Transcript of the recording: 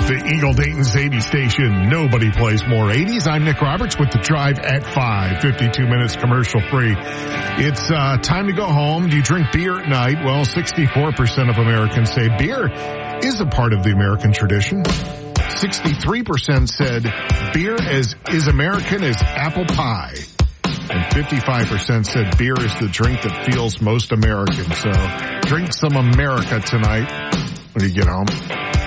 The Eagle Dayton Sadie station. Nobody plays more 80s. I'm Nick Roberts with The Drive at 5. 52 minutes commercial free. It's time to go home. Do you drink beer at night? Well, 64% of Americans say beer is a part of the American tradition. 63% said beer is American as apple pie. And 55% said beer is the drink that feels most American. So drink some America tonight when you get home.